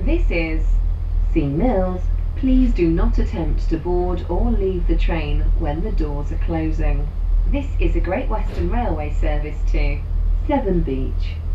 This is Sea Mills. Please do not attempt to board or leave the train when the doors are closing. This is a Great Western Railway service to Severn Beach,